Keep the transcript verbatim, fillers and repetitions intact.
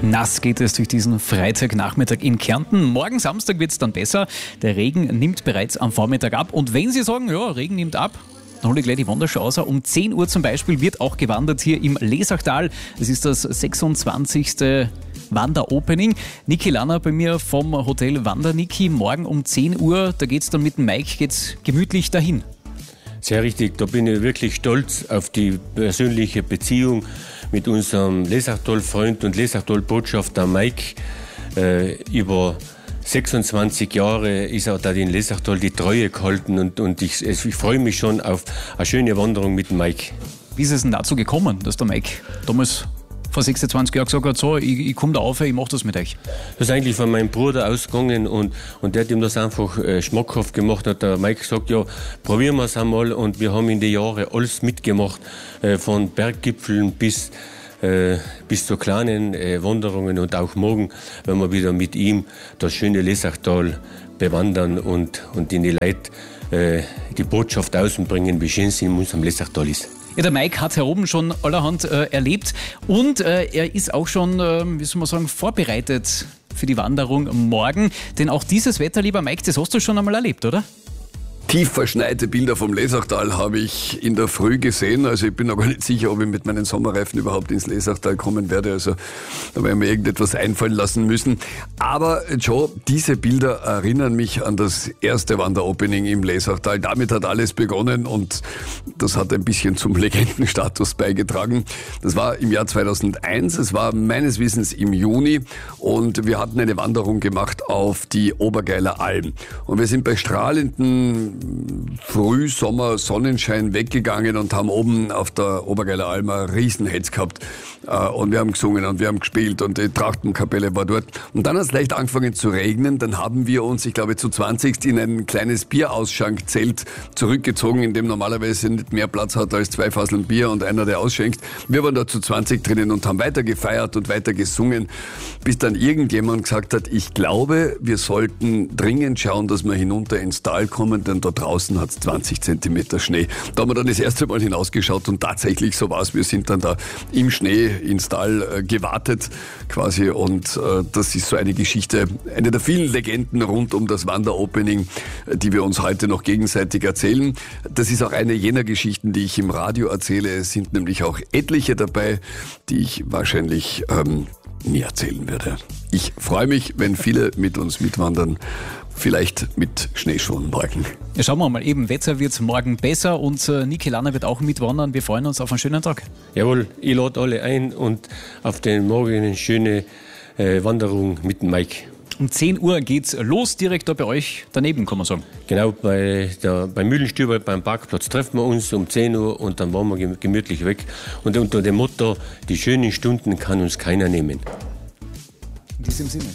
Nass geht es durch diesen Freitagnachmittag in Kärnten. Morgen Samstag wird es dann besser. Der Regen nimmt bereits am Vormittag ab. Und wenn Sie sagen, ja, Regen nimmt ab, dann hole ich gleich die Wanderschau raus. Um zehn Uhr zum Beispiel wird auch gewandert hier im Lesachtal. Das ist das sechsundzwanzigste Wanderopening. Niki Lanner bei mir vom Hotel Wander. Niki, morgen um zehn Uhr, da geht es dann mit dem Mike geht's gemütlich dahin. Sehr richtig, da bin ich wirklich stolz auf die persönliche Beziehung mit unserem Lesachtal-Freund und Lesachtal-Botschafter Mike. Äh, über sechsundzwanzig Jahre ist er da in Lesachtal die Treue gehalten und, und ich, ich freue mich schon auf eine schöne Wanderung mit dem Mike. Wie ist es denn dazu gekommen, dass der Mike damals vor sechsundzwanzig Jahren gesagt hat, so, ich, ich komme da auf, ich mache das mit euch? Das ist eigentlich von meinem Bruder ausgegangen und, und der hat ihm das einfach äh, schmackhaft gemacht. Hat der Mike gesagt, ja, probieren wir es einmal, und wir haben in den Jahren alles mitgemacht, äh, von Berggipfeln bis, äh, bis zu kleinen äh, Wanderungen, und auch morgen, wenn wir wieder mit ihm das schöne Lesachtal bewandern und, und in die Leute äh, die Botschaft außenbringen, wie schön es in unserem Lesachtal ist. Ja, der Mike hat hier oben schon allerhand äh, erlebt und äh, er ist auch schon, äh, wie soll man sagen, vorbereitet für die Wanderung morgen. Denn auch dieses Wetter, lieber Mike, das hast du schon einmal erlebt, oder? Tief verschneite Bilder vom Lesachtal habe ich in der Früh gesehen. Also ich bin noch gar nicht sicher, ob ich mit meinen Sommerreifen überhaupt ins Lesachtal kommen werde. Also da werden wir irgendetwas einfallen lassen müssen. Aber Joe, diese Bilder erinnern mich an das erste Wanderopening im Lesachtal. Damit hat alles begonnen und das hat ein bisschen zum Legendenstatus beigetragen. Das war im Jahr zweitausendeins. Es war meines Wissens im Juni und wir hatten eine Wanderung gemacht auf die Obergeiler Alm. Und wir sind bei strahlenden Frühsommer, Sonnenschein weggegangen und haben oben auf der Obergeiler Alm einen Riesenhetz gehabt. Und wir haben gesungen und wir haben gespielt und die Trachtenkapelle war dort. Und dann hat es leicht angefangen zu regnen. Dann haben wir uns, ich glaube, zu zwanzig in ein kleines Bierausschank-Zelt zurückgezogen, in dem normalerweise nicht mehr Platz hat als zwei Fasseln Bier und einer, der ausschenkt. Wir waren da zu zwanzig drinnen und haben weiter gefeiert und weiter gesungen, bis dann irgendjemand gesagt hat, ich glaube, wir sollten dringend schauen, dass wir hinunter ins Tal kommen, denn da draußen hat es zwanzig Zentimeter Schnee. Da haben wir dann das erste Mal hinausgeschaut und tatsächlich so war es. Wir sind dann da im Schnee ins Tal äh, gewartet quasi, und äh, das ist so eine Geschichte, eine der vielen Legenden rund um das Wanderopening, äh, die wir uns heute noch gegenseitig erzählen. Das ist auch eine jener Geschichten, die ich im Radio erzähle. Es sind nämlich auch etliche dabei, die ich wahrscheinlich ähm, nie erzählen werde. Ich freue mich, wenn viele mit uns mitwandern. Vielleicht mit Schneeschuhen morgen. Ja, schauen wir mal, eben Wetter wird morgen besser und äh, Niki Lanner wird auch mitwandern. Wir freuen uns auf einen schönen Tag. Jawohl, ich lade alle ein und auf den morgen eine schöne äh, Wanderung mit dem Mike. Um zehn Uhr geht's los, direkt da bei euch daneben, kann man sagen. Genau, bei der, beim Mühlenstüber, beim Parkplatz treffen wir uns um zehn Uhr und dann waren wir gemütlich weg. Und unter dem Motto, die schönen Stunden kann uns keiner nehmen. In diesem Sinne.